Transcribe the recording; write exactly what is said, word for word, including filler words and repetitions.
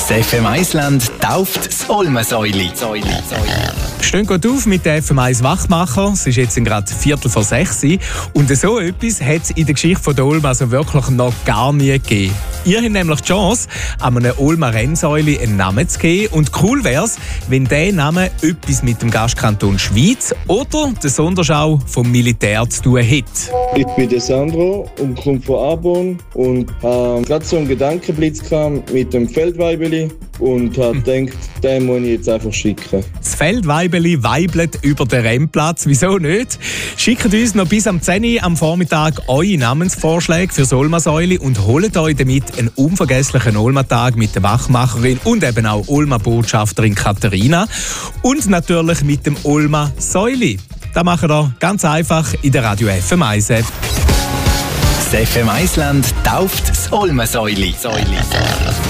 Das F M eins Land tauft das Olmensäuli. Stehen gut auf mit der F M eins Wachmacher. Es ist jetzt gerade Viertel vor sechs. Und so etwas hat es in der Geschichte von der Olma also wirklich noch gar nie gegeben. Ihr habt nämlich die Chance, an einem Olmer Rennsäuli einen Namen zu geben. Und cool wäre es, wenn dieser Name etwas mit dem Gastkanton Schweiz oder der Sonderschau vom Militär zu tun hat. Ich bin der Sandro und komme von Arbon und habe gerade so einen Gedankenblitz gehabt mit dem Feldweibeli und habe gedacht, den muss ich jetzt einfach schicken. Das Feldweibeli weibelt über den Rennplatz. Wieso nicht? Schickt uns noch bis am zehn Uhr am Vormittag eure Namensvorschläge für das Olmasäuli und holt euch damit einen unvergesslichen Olma-Tag mit der Wachmacherin und eben auch Olma-Botschafterin Katharina und natürlich mit dem Olma-Säuli. Das machen wir ganz einfach in der Radio F M eins App. Das F M eins Land tauft das Olmensäuli.